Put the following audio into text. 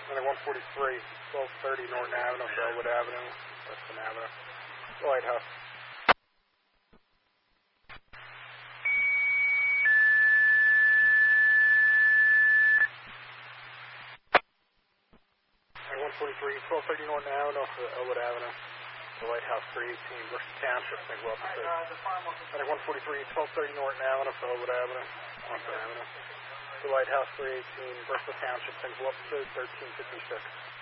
Medic 143, 1230 Norton Avenue, Bellwood Avenue, Weston Avenue, the Lighthouse. Medic 143, 1230 Norton Avenue, Elwood Avenue, the Lighthouse 318, Bristol Township, St. Wilfrid. Medic 143, 1230 Norton Avenue, Elwood Avenue, Weston Avenue, the Lighthouse 318, Bristol Township, St. Wilfrid, 1356.